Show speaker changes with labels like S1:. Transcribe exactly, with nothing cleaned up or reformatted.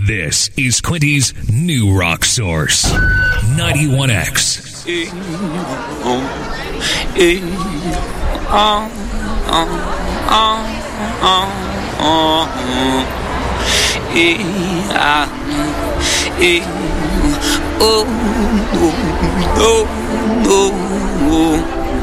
S1: This is Quinty's new rock source, ninety-one X.
S2: Oh, no, no, no.